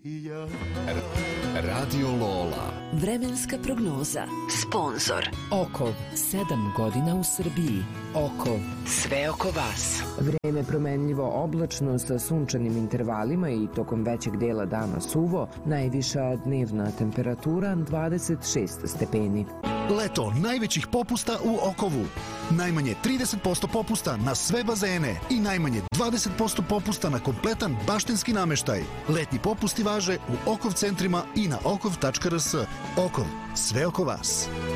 Radio Lola. Vremenska prognoza. Sponzor. Okov, 7 godina u Srbiji. Okov, sve oko vas. Vreme promenljivo oblačno sa sunčanim intervalima i tokom većeg dela dana suvo, najviša dnevna temperatura 26 stepeni. Leto najvećih popusta u Okovu. Najmanje 30% popusta na sve bazene i najmanje 20% popusta na kompletan baštenski nameštaj. Letnji popusti važe u Okov centrima i na okov.rs. Okov, sve oko vas.